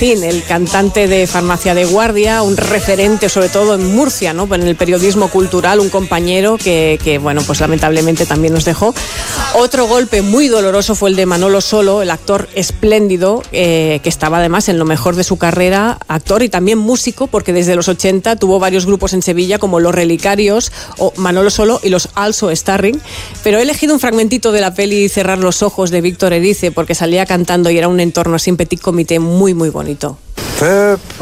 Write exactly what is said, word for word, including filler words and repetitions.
Martín, el cantante de Farmacia de Guardia, un referente sobre todo en Murcia, ¿no? En el periodismo cultural, un compañero que, que bueno, pues lamentablemente también nos dejó. Otro golpe muy doloroso fue el de Manolo Solo, el actor espléndido, eh, que estaba además en lo mejor de su carrera, actor y también músico, porque desde los ochenta tuvo varios grupos en Sevilla como Los Relicarios o Manolo Solo y los Also Starring, pero he elegido un fragmentito de la peli Cerrar los ojos de Víctor Erice porque salía cantando y era un entorno así, un petit comité muy muy bonito.